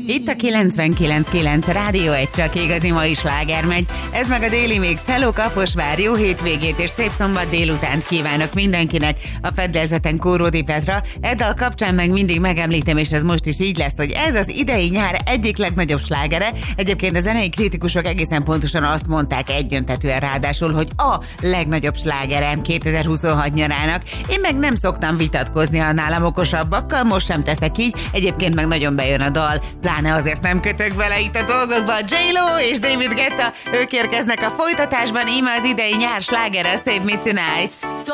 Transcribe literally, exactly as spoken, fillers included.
Itt a kilencvenkilenc kilenc Rádió egy csak igazi mai sláger megy. Ez meg a Déli Mix. Hello Kaposvár, jó hétvégét és szép szombat délutánt kívánok mindenkinek. A fedélzeten Kóródi Petra. Eddal kapcsán meg mindig megemlítem, és ez most is így lesz, hogy ez az idei nyár egyik legnagyobb slágere. Egyébként a zenei kritikusok egészen pontosan azt mondták egyöntetűen ráadásul, hogy a legnagyobb slágerem kétezer-huszonhat nyarának. Én meg nem szoktam vitatkozni a nálam okosabbakkal, most sem teszek így. Egyébként meg nagyon bejön a dal, pláne azért nem kötök bele itt a dolgokba. J-Lo és David Guetta, ők érkeznek a folytatásban, íme az idei nyár slágere, Save Me Tonight.